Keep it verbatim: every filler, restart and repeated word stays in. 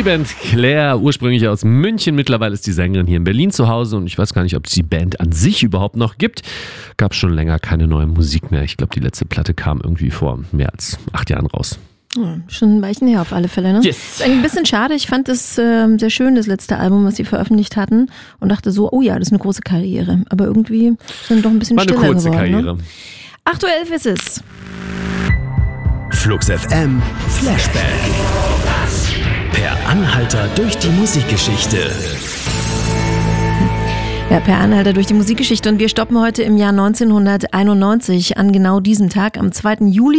Band Claire, ursprünglich aus München. Mittlerweile ist die Sängerin hier in Berlin zu Hause und ich weiß gar nicht, ob es die Band an sich überhaupt noch gibt. Gab schon länger keine neue Musik mehr. Ich glaube, die letzte Platte kam irgendwie vor mehr als acht Jahren raus. Ja, schon ein Weichen her auf alle Fälle, ne? Yes. Ist ein bisschen schade. Ich fand es äh, sehr schön, das letzte Album, was sie veröffentlicht hatten. Und dachte so, oh ja, das ist eine große Karriere. Aber irgendwie sind doch ein bisschen War eine stiller kurze geworden. Karriere. Ne? acht Uhr elf ist es. Flux F M Flashback. Per Anhalter durch die Musikgeschichte. Ja, per Anhalter durch die Musikgeschichte. Und wir stoppen heute im Jahr neunzehnhunderteinundneunzig an genau diesem Tag, am zweiten Juli.